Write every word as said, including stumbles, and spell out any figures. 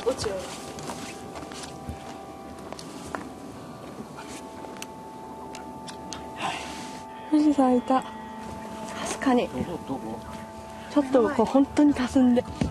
落ちよう。富士山いた。確かにちょっとこう本当に霞んで。